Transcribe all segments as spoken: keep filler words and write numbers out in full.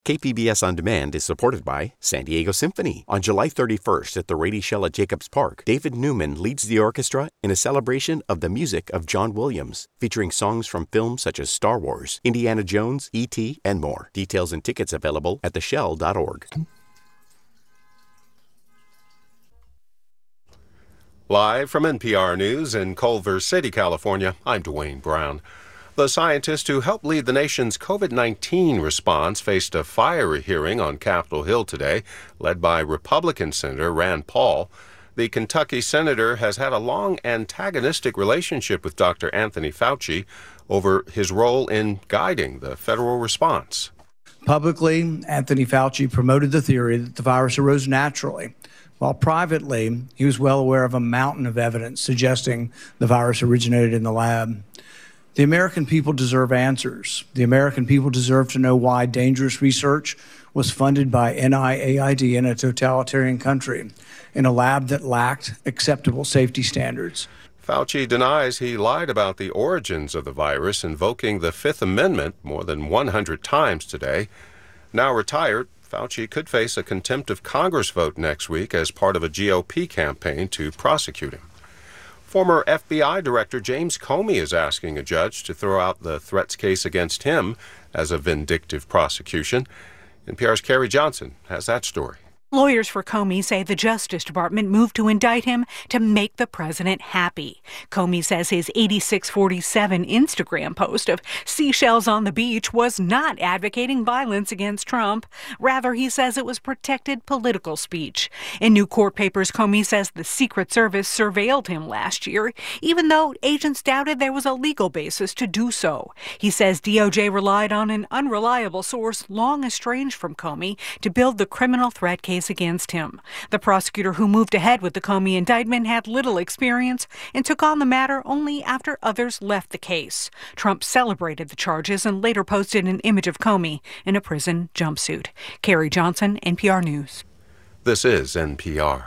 K P B S On Demand is supported by San Diego Symphony. On July thirty-first at the Rady Shell at Jacobs Park, David Newman leads the orchestra in a celebration of the music of John Williams, featuring songs from films such as Star Wars, Indiana Jones, E T, and more. Details and tickets available at the shell dot org. Live from N P R News in Culver City, California, I'm Dwayne Brown. The scientist who helped lead the nation's COVID nineteen response faced a fiery hearing on Capitol Hill today, led by Republican Senator Rand Paul. The Kentucky senator has had a long antagonistic relationship with Doctor Anthony Fauci over his role in guiding the federal response. Publicly, Anthony Fauci promoted the theory that the virus arose naturally, while privately, he was well aware of a mountain of evidence suggesting the virus originated in the lab. The American people deserve answers. The American people deserve to know why dangerous research was funded by N I A I D in a totalitarian country, in a lab that lacked acceptable safety standards. Fauci denies he lied about the origins of the virus, invoking the Fifth Amendment more than one hundred times today. Now retired, Fauci could face a contempt of Congress vote next week as part of a G O P campaign to prosecute him. Former F B I Director James Comey is asking a judge to throw out the threats case against him as a vindictive prosecution. N P R's Carrie Johnson has that story. Lawyers for Comey say the Justice Department moved to indict him to make the president happy. Comey says his eighty-six forty-seven Instagram post of seashells on the beach was not advocating violence against Trump. Rather, he says it was protected political speech. In new court papers, Comey says the Secret Service surveilled him last year, even though agents doubted there was a legal basis to do so. He says D O J relied on an unreliable source long estranged from Comey to build the criminal threat case against him. The prosecutor who moved ahead with the Comey indictment had little experience and took on the matter only after others left the case. Trump celebrated the charges and later posted an image of Comey in a prison jumpsuit. Carrie Johnson, N P R News. This is N P R.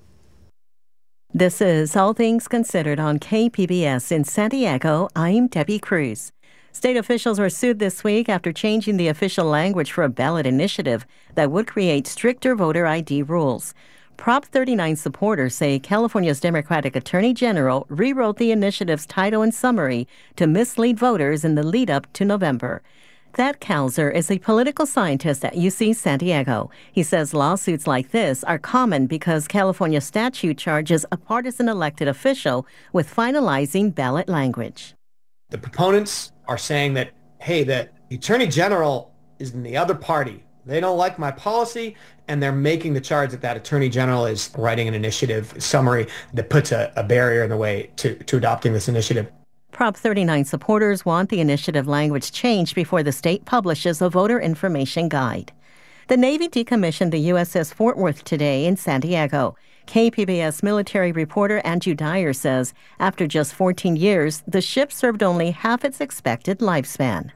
This is All Things Considered on K P B S in San Diego. I'm Debbie Cruz. State officials were sued this week after changing the official language for a ballot initiative that would create stricter voter I D rules. Prop thirty-nine supporters say California's Democratic Attorney General rewrote the initiative's title and summary to mislead voters in the lead-up to November. Thad Kalzer is a political scientist at U C San Diego. He says lawsuits like this are common because California statute charges a partisan elected official with finalizing ballot language. The proponents are saying that, hey, that the Attorney General is in the other party. They don't like my policy, and they're making the charge that that Attorney General is writing an initiative summary that puts a, a barrier in the way to, to adopting this initiative. Prop thirty-nine supporters want the initiative language changed before the state publishes a voter information guide. The Navy decommissioned the U S S Fort Worth today in San Diego. K P B S military reporter Andrew Dyer says after just fourteen years, the ship served only half its expected lifespan.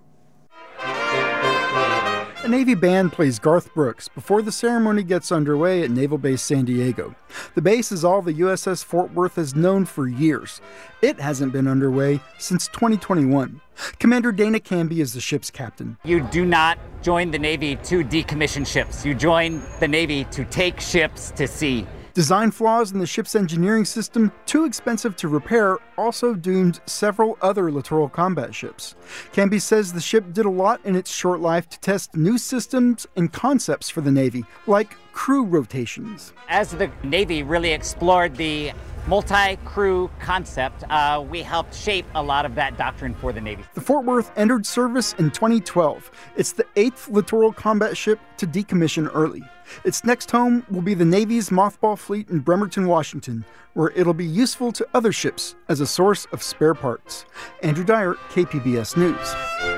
A Navy band plays Garth Brooks before the ceremony gets underway at Naval Base San Diego. The base is all the U S S Fort Worth has known for years. It hasn't been underway since twenty twenty-one. Commander Dana Canby is the ship's captain. You do not join the Navy to decommission ships. You join the Navy to take ships to sea. Design flaws in the ship's engineering system, too expensive to repair, also doomed several other littoral combat ships. Canby says the ship did a lot in its short life to test new systems and concepts for the Navy, like crew rotations. As the Navy really explored the multi-crew concept, uh, we helped shape a lot of that doctrine for the Navy. The Fort Worth entered service in twenty twelve. It's the eighth littoral combat ship to decommission early. Its next home will be the Navy's mothball fleet in Bremerton, Washington, where it'll be useful to other ships as a source of spare parts. Andrew Dyer, K P B S News.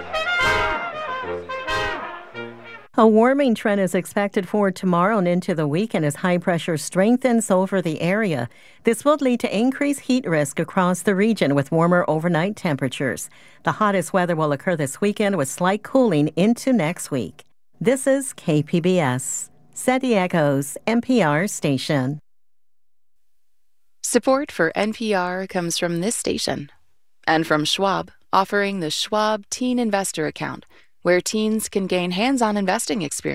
A warming trend is expected for tomorrow and into the weekend as high pressure strengthens over the area. This will lead to increased heat risk across the region with warmer overnight temperatures. The hottest weather will occur this weekend with slight cooling into next week. This is K P B S, San Diego's N P R station. Support for N P R comes from this station and from Schwab, offering the Schwab Teen Investor Account, where teens can gain hands-on investing experience.